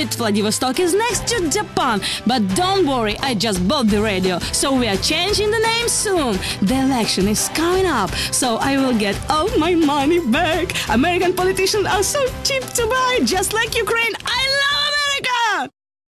it. Vladivostok is next to Japan. But don't worry, I just bought the radio, so we are changing the name soon. The election is coming up, so I will get all my money back. American politicians are so cheap to buy, just like Ukraine. I